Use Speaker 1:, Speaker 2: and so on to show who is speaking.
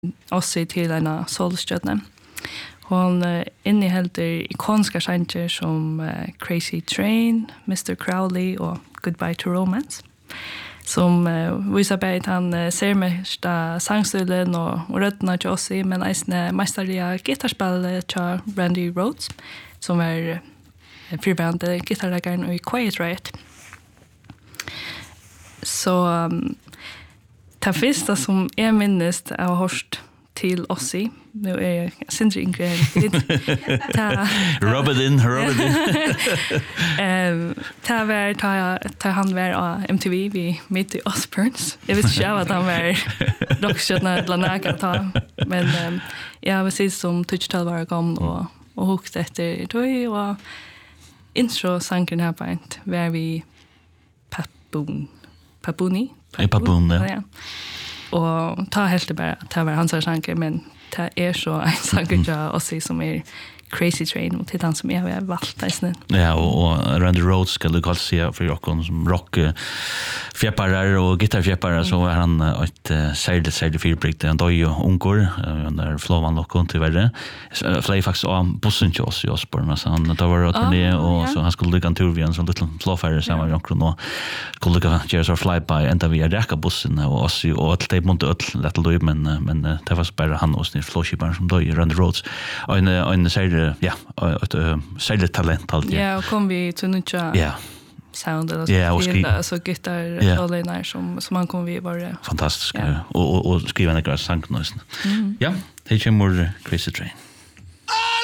Speaker 1: Ossi till en solstjärna. Hon innehåller ikoniska sanger som Crazy Train, Mr. Crowley och Goodbye to Romance. Som visar på att han ser mesta sangstilen och rötterna till Ossi, men även mästerliga gitarrspel till Randy Rhoads, som är fribärande gitarrläggaren i Quiet Riot. Så det första som jag minns jag har hört till Ossi. Nu är jag syndrig yngre.
Speaker 2: Rub it in.
Speaker 1: Ta han var av MTV vid Mitt i Osbournes. Jag vet inte att han var rockstjärna eller näka ta. Men jag var precis som 12 år gammal och hukt efter det. Och intro-sanken här på ett var vi Papuni.
Speaker 2: Ja.
Speaker 1: Och ta helt det bara ta var hans sanker, men det är så en sanker jag Ossi som är Crazy Train och till han som är väl valt isne.
Speaker 2: Ja, och Randy Rhoads ska du kallas för rockon som rock fjäpparar och gitarrfjäpparar så är han ett särskilt fyrbrikt en doj och ungor under flowan lockon till värre. Fly faktiskt om bussen till oss i Osbourne så han tar var turné och så han skulle ligga en tur vid en sån liten flowfire samma rockon och skulle ligga göra så flyby ända via räcka bussen och oss och allt det mot allt lätt då men det var bara han och sin flowshipper som doj Randy Rhoads och en ett talent alltid.
Speaker 1: Ja, och kom vi till nya sound eller så.
Speaker 2: Ja, och skriva.
Speaker 1: Så gitarr som man kom vi bara.
Speaker 2: Fantastiskt. Och skriva en sång. Ja, det kommer Crazy Train.